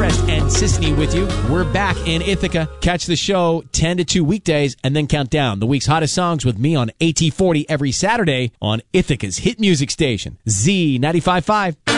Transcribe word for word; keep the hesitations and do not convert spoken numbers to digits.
Hillcrest and Sisney with you. We're back in Ithaca. Catch the show ten to two weekdays and then count down the week's hottest songs with me on A T forty every Saturday on Ithaca's hit music station, Z ninety-five point five.